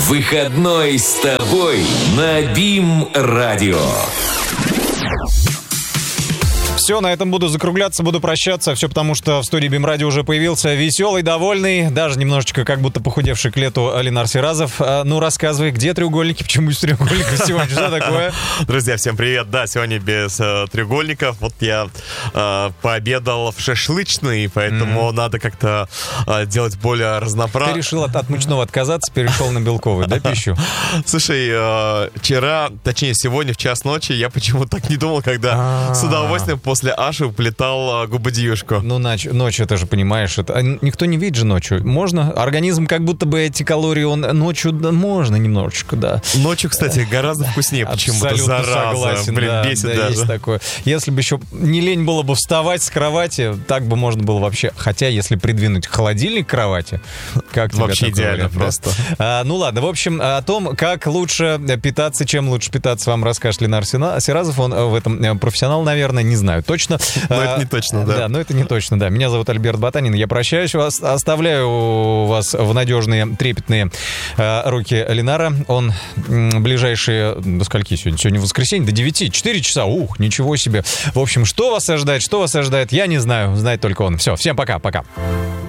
Выходной с тобой на БИМ-радио. Все, на этом буду закругляться, буду прощаться. Все потому, что в студии БИМ-радио уже появился веселый, довольный, даже немножечко как будто похудевший к лету Ленар Сиразов. Ну, рассказывай, где треугольники, почему без треугольников сегодня? Что такое? Друзья, всем привет. Да, сегодня без треугольников. Вот я пообедал в шашлычной, поэтому надо как-то делать более разнообразно. Ты решил от мучного отказаться, перешел на белковый, да, пищу? Слушай, вчера, точнее сегодня в час ночи, я почему-то так не думал, когда с удовольствием после Аши уплетал губадьюшку. Ну, ночью, ты же понимаешь, это никто не видит же ночью. Можно? Организм как будто бы эти калории, он ночью можно немножечко, да. Ночью, кстати, гораздо вкуснее почему-то, зараза. Согласен, Блин, да, бесит да, даже. Есть такое. Если бы еще не лень было бы вставать с кровати, так бы можно было вообще. Хотя, если придвинуть холодильник к кровати, как тебе вообще такой идеально вариант, просто. Да? Ну ладно, в общем, о том, как лучше питаться, чем лучше питаться, вам расскажет Ленар Сиразов. Он в этом профессионал, наверное, не знаю точно. Но это не точно, да. Да, но это не точно, да. Меня зовут Альберт Ботанин. Я прощаюсь вас, оставляю вас в надежные, трепетные руки Ленара. Он ближайшие... До скольки сегодня? Сегодня воскресенье, до 9. 4 часа. Ух, ничего себе. В общем, что вас ожидает, я не знаю. Знает только он. Все, всем пока.